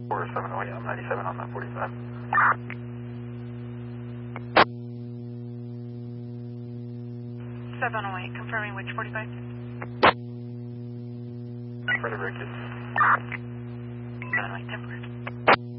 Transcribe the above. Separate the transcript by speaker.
Speaker 1: 708, I'm 97 on that 45.
Speaker 2: Confirming which 45?
Speaker 1: Frederick is
Speaker 2: 708, temporary.